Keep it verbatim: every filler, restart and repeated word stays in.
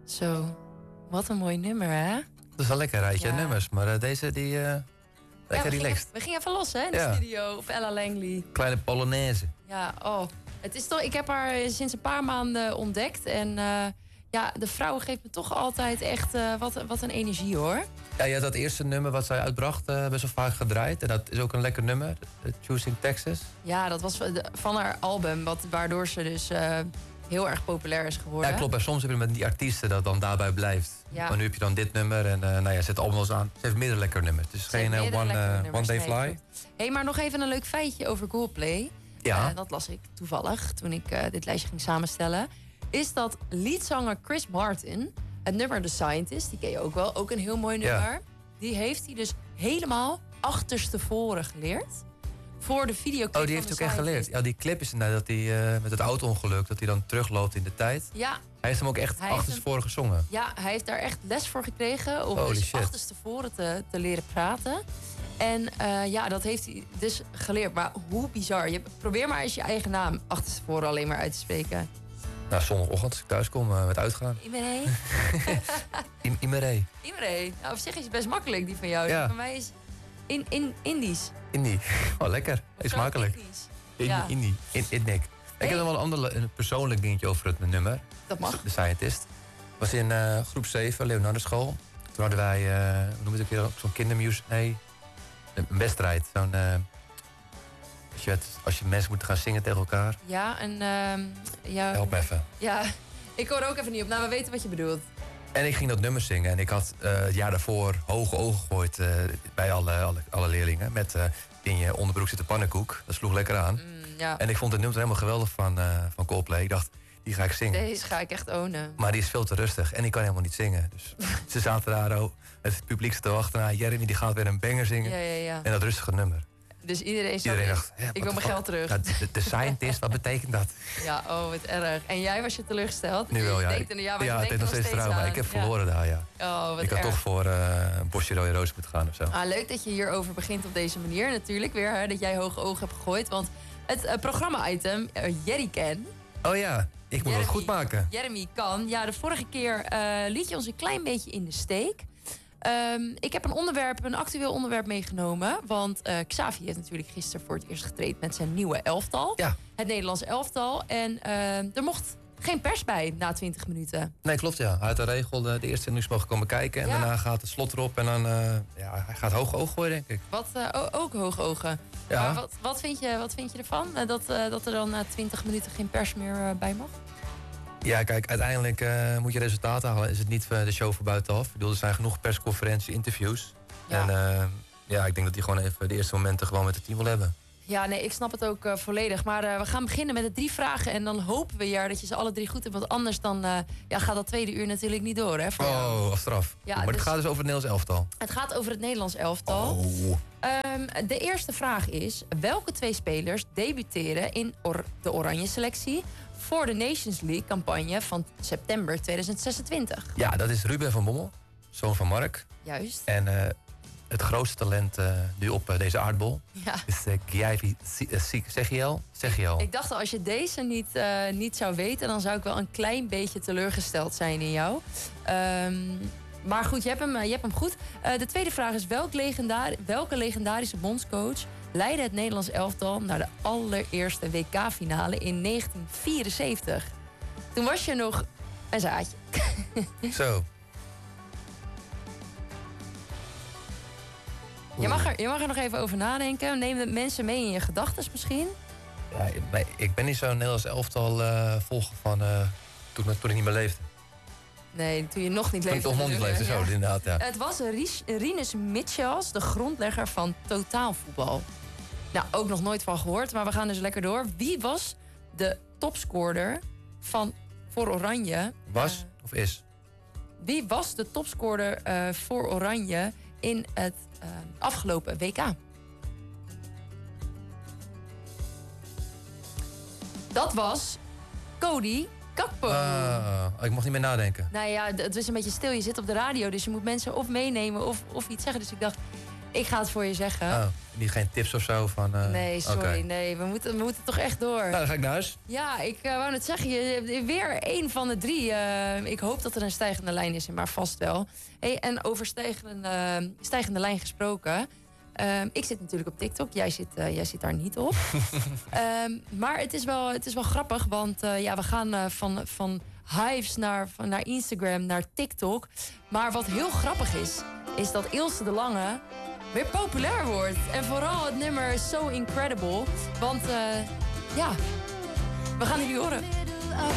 Zo, wat een mooi nummer, hè? Dat is wel lekker rijtje Ja. nummers, maar uh, deze die uh, lekker ja, we relaxed. Gingen, we gingen even los, hè, in de Ja. studio op Ella Langley. Kleine Polonaise. Ja, oh. Het is toch, ik heb haar sinds een paar maanden ontdekt. En uh, ja, de vrouw geeft me toch altijd echt uh, wat, wat een energie, hoor. Ja, je had dat eerste nummer wat zij uitbracht uh, best wel vaak gedraaid. En dat is ook een lekker nummer, uh, Choosing Texas. Ja, dat was van haar album, wat, waardoor ze dus uh, heel erg populair is geworden. Ja, klopt. En soms heb je met die artiesten dat dan daarbij blijft. Ja. Maar nu heb je dan dit nummer en uh, nou ja, zet allemaal eens aan. Ze heeft meerdere lekker nummers. Het is Ze geen uh, one, uh, one Day Fly. Hé, hey, maar nog even een leuk feitje over Coldplay. Ja. Uh, dat las ik toevallig toen ik uh, dit lijstje ging samenstellen. Is dat leadzanger Chris Martin, het nummer The Scientist, die ken je ook wel, ook een heel mooi nummer. Ja. Die heeft hij dus helemaal achterstevoren geleerd. Voor de videoclip. Oh, die heeft hij ook echt geleerd. Ja, die clip is inderdaad dat hij uh, met het auto-ongeluk, dat hij dan terugloopt in de tijd. Ja. Hij heeft hem ook echt achterstevoren gezongen. Ja, hij heeft daar echt les voor gekregen om Holy dus shit. achterstevoren te, te leren praten. En uh, ja, dat heeft hij dus geleerd. Maar hoe bizar. Je, probeer maar eens je eigen naam achterstevoren alleen maar uit te spreken. Nou, zondagochtend als ik thuis kom uh, met uitgaan. Imre. Imre. Imre. Nou, op zich is het best makkelijk, die van jou. Ja. Die van mij is in, in, Indisch. Indie. Oh, lekker. Is smakelijk. In, ja. Indie. In, in Nick. Hey. Ik heb nog wel een ander een persoonlijk dingetje over het nummer. Dat mag. De Scientist. Was in uh, groep zeven, Leonardo school. Toen hadden wij, uh, hoe noem je het ook, zo'n kindermuziek. Nee, een wedstrijd. Zo'n, uh, als, je het, als je mensen moet gaan zingen tegen elkaar. Ja, en... Uh, ja, Help me even. Ja, ik hoor er ook even niet op. Nou, we weten wat je bedoelt. En ik ging dat nummer zingen. En ik had uh, het jaar daarvoor hoge ogen gegooid uh, bij alle, alle, alle leerlingen. Met uh, in je onderbroek zit de pannenkoek. Dat sloeg lekker aan. Mm, ja. En ik vond het nummer helemaal geweldig van, uh, van Coldplay. Ik dacht, die ga ik zingen. Deze ga ik echt ownen. Maar die is veel te rustig en ik kan helemaal niet zingen. Dus ze zaten daar, oh, het publiek zat te wachten. Nou, Jeremy die gaat weer een banger zingen. Ja, ja, ja. En dat rustige nummer. Dus iedereen, iedereen dacht, ja, ik wil mijn geld terug. Ja, de, de Scientist, wat betekent dat? Ja, oh, wat erg. En jij was je teleurgesteld? Nu wel, ja. Je denkt, ja, maar ja, het is nog steeds trauma. Ik heb verloren ja. daar, ja. Oh, wat ik had erg. toch voor uh, een bosje rode roos moeten gaan of zo. Ah, leuk dat je hierover begint op deze manier. Natuurlijk weer, hè, dat jij hoge ogen hebt gegooid. Want het uh, programma-item, uh, Jerry Can. Oh ja, ik moet Jeremy, het goed maken. Jeremy kan. Ja, de vorige keer uh, liet je ons een klein beetje in de steek. Um, ik heb een onderwerp, een actueel onderwerp meegenomen. Want uh, Xavi heeft natuurlijk gisteren voor het eerst getraind met zijn nieuwe elftal. Ja. Het Nederlands elftal. En uh, er mocht geen pers bij na twintig minuten. Nee, klopt ja. Hij had de regel de, de eerste nieuws mogen komen kijken. En ja. daarna gaat het slot erop. En dan uh, ja, hij gaat hoog oog gooien, denk ik. Wat, uh, ook hoog ogen. Ja. Maar wat, wat, vind je, wat vind je ervan? Uh, dat, uh, dat er dan na twintig minuten geen pers meer uh, bij mag? Ja, kijk, uiteindelijk uh, moet je resultaten halen. Is het niet de show voor buitenaf. Ik bedoel, er zijn genoeg persconferenties, interviews. Ja. En uh, ja, ik denk dat hij gewoon even de eerste momenten gewoon met het team wil hebben. Ja, nee, ik snap het ook uh, volledig. Maar uh, we gaan beginnen met de drie vragen. En dan hopen we, Jar, dat je ze alle drie goed hebt. Want anders dan, uh, ja, gaat dat tweede uur natuurlijk niet door, hè? Voor oh, als straf. Ja, maar dus, het gaat dus over het Nederlands elftal. Het gaat over het Nederlands elftal. Oh. Um, de eerste vraag is... welke twee spelers debuteren in or- de Oranje selectie... voor de Nations League campagne van september tweeduizend zesentwintig? Ja, dat is Ruben van Bommel, zoon van Mark. Juist. En uh, het grootste talent uh, nu op uh, deze aardbol ja. is uh, Giavi Segiel. Segiel. Ik dacht, als je deze niet, uh, niet zou weten... dan zou ik wel een klein beetje teleurgesteld zijn in jou. Um, maar goed, je hebt hem, je hebt hem goed. Uh, de tweede vraag is... Welk legendari- welke legendarische bondscoach leidde het Nederlands elftal... naar de allereerste W K-finale in negentien vierenzeventig? Toen was je nog een zaadje. Zo. Je mag, er, je mag er nog even over nadenken. Neem de mensen mee in je gedachten misschien. Ja, nee, ik ben niet zo'n Nederlands elftal uh, volger van uh, toen, toen ik niet meer leefde. Nee, toen je nog niet leefde. Toen ik nog niet leefde, zo, ja. inderdaad, ja. Het was Rinus Michels, de grondlegger van totaalvoetbal. Nou, ook nog nooit van gehoord, maar we gaan dus lekker door. Wie was de topscorer van voor Oranje? Was uh, of is? Wie was de topscorer uh, voor Oranje in het uh, afgelopen W K? Dat was Cody Gakpo. Uh, ik mocht niet meer nadenken. Nou ja, het is een beetje stil. Je zit op de radio, dus je moet mensen of meenemen of, of iets zeggen. Dus ik dacht, Ik ga het voor je zeggen. Oh, niet geen tips of zo van... Uh, nee, sorry. Okay. Nee, we moeten, we moeten toch echt door. Nou, dan ga ik naar huis. Ja, ik uh, wou net zeggen, je, weer één van de drie. Uh, ik hoop dat er een stijgende lijn is, maar vast wel. Hey, en over stijgende, uh, stijgende lijn gesproken... Uh, ik zit natuurlijk op TikTok, jij zit, uh, jij zit daar niet op. um, maar het is wel, het is wel grappig, want uh, ja, we gaan uh, van, van Hives naar, van, naar Instagram, naar TikTok. Maar wat heel grappig is, is dat Ilse de Lange weer populair wordt. En vooral het nummer So Incredible. Want uh, ja, we gaan jullie horen.